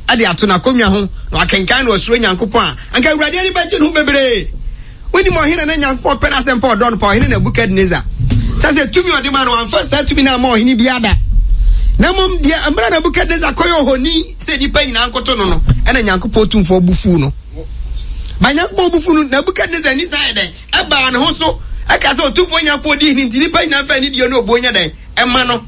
ade ato na konwa ho na akenkan na osuro Nyankopon a anka Awurade ani ba gye no bebre woni mo hene na Nyankopon pɛ na sempa odon pa hene Nebukadnezar sase tumi ode ma no amfa sa tumi na ma hene biada na mom dia ambra Nebukadnezar koyo honi se di pa nyina nkoto no ɛna Nyankopon tumfo bufu no ba Nyankopon bufu no Nebukadnezar ni sa eden aba ne ho so aka so tumfo Nyankopon di hini di pa nyina fa ni di no obonya den ɛma no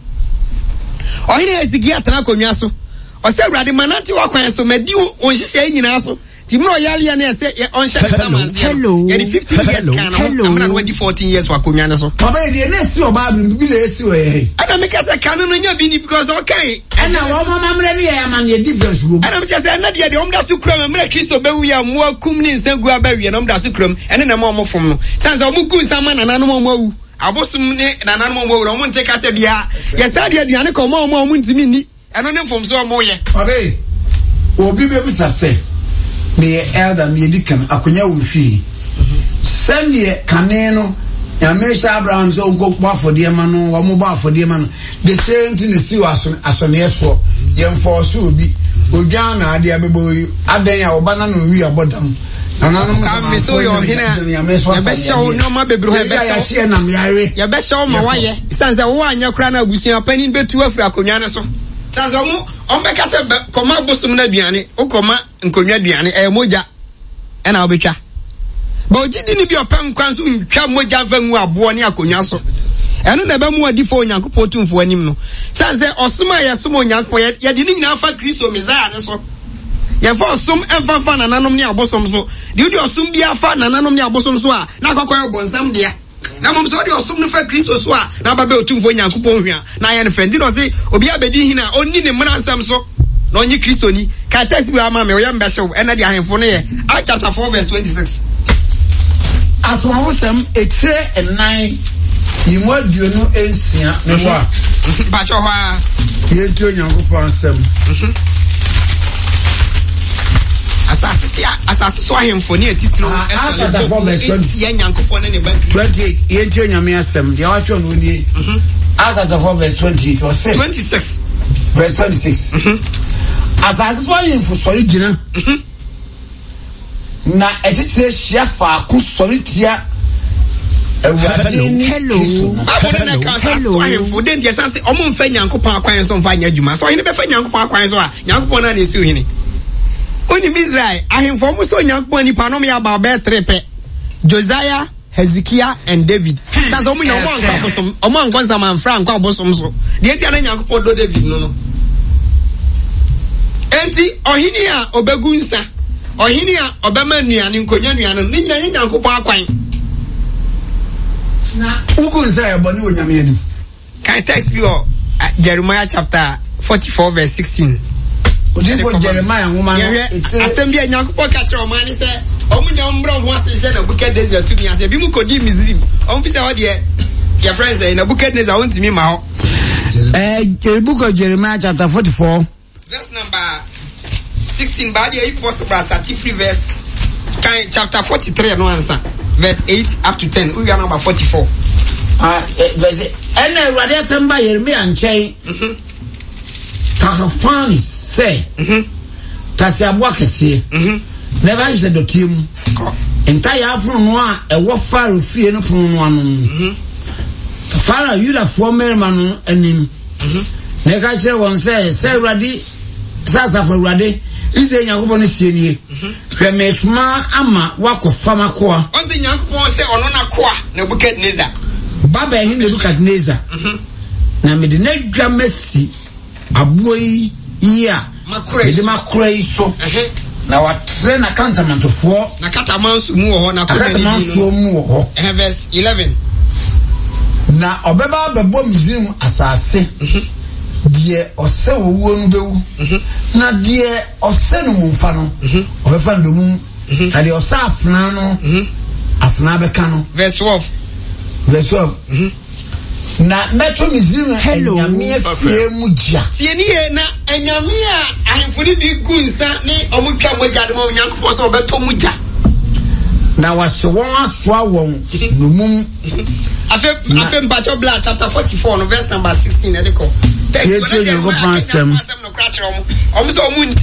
ɔhene Hezekia tena konwa so ɔsɛ Awurade manante wakwan so madi onhyehyɛ nyina so timro yale na ɛsɛ ɔnhyɛ samanse yɛ 15 years kan no amana no wadi 14 years wakonwa ne so baba yɛ na esi oba bi na esi wɔ ana me kasa kan no nya bi ni because okay ana wo mama mre ne yɛ ama ne difference go ana me kasa na de ɔmda so kura mre Kristo bewu ya mo akum ne nsangu abawie na ɔmda so kura ɛne na ma ɔmo fom no sanse ɔmo ku nsama na nanom ɔmo awu abosom ne na nanom ɔmo awu ɔmo nte kasa bia yɛ sa de aduane ko ɔmo ntimi ni ɛno ne mfom so ɔmo yɛ baba obi be bisa sɛ me elder me dikan akonya wo fi send ye kane no ya Mr. Abraham so go afode ma no wo mo ba afode ma no the same thing is asone eso ye enforce obi odwa na ade abebo adan ya oba na no wi abodam nananum ka me so yo hina ya be show no ma bebru he be show na me yare ya be show ma waye sanse wo anya kura na abusia panin betu afri akonya ne so sanse on be kase koma bosum na aduane o koma nkonwa aduane moja na obetwa ba ogidi ni bi open kwan so ntwa moja vangu abo ne akonwa so eno na ba mu adifo Onyankopon tumfo anim no sanse osoma ye somo Onyankopon ye de ni nyina fa Kristo Messiah ne so ye fa osom enfa na nanom ne abosom so de odi osom bia fa na nanom ne abosom so a na akokoy bonsam dia na mom so de osom no fa Kristo so a na ba be otumfo Onyankopon hwia na ye ne fendi no se obi abedi hina onni ne mransam so na onye Kristo ni ka text bi ama me o yam be show ena de ahemfo no ye Acts chapter 4 verse 26 asoma wosam etre enai yimoduo no ensia ne ho a ba cho ho a ye nti Onyankopon asem asase so ahemfo ne atitiro ye Nyankopon ne ba 28 ye nti Onyame asem de watcho no ni Acts 4 verse 28 or 26 verse 26 asase so ahemfo sori gina na etitire hia fa ku sori tia hello abona ka so ahemfo den je sanse omo mfa Nyankopon akwan so mfa nya adwuma so hene be fa Nyankopon akwan so a Nyankopon na esi hene oni Israel ahemfo mo so Nyankopon ni panom ya ba be trepe Josiah, Hezekiah and David sanse omo nya omo anko sama mfra anko abosom so de enti na Nyankopon do David no enti ohini a obegu nsa ohini a obema nuane nkonya nuane ni nyina Nyankopon akwan na ukun say boni Onyame ani can text you Jeremiah chapter 44 verse 16 odifo Jeremiah ngoma no asembia Nyankopon ka kire o man say omunya mbro ho asehye na Nebukadnezar to me ase bi mu kodi Misrim on fi say ho de your friends say Nebukadnezar wontimi ma ho the book of Jeremiah chapter 44 verse number 16 by the possible 33 verse chapter 43 no answer verse 8 up to 10 we are number 44 verse and Awurade asamba Jeremiah nkyɛn Tahapani say tasi abwa kese never is the dotim entire afro no a ɛwɔ Faro fie no pono no ano Faro Yuda fo merma no anim na ka kyerɛ wɔn sɛ Awurade sasa for Awurade ise Nyankopon no sie nie hwɛ mesuma ama wakɔ fama koa ɔse Nyankopon sɛ ɔno na koa Nebukadnezar baba hin Nebukadnezar na me de na dwa masi aboyi ya mede makora yi so na watre na kantamantofo na katamanso mu wɔ hɔ na katamanso mu wɔ hɔ verse 11 na obeba bebo Misrim asase die ose owuo no bewu na die ose no mumfa no obefa ndomu na die ose afna no afna beka no verse 12 na meto Misrim enyame afie mu gya tieni ye na enyame a ahemfoni bi gunsa ne omutwa mogya de mo Nyankopon so obeto mu gya na wahye wɔn asoa wɔn nomum afe mpacho blood chapter 44 no verse number 16 edeko text no go pass them no kra kyerɛ omo so omu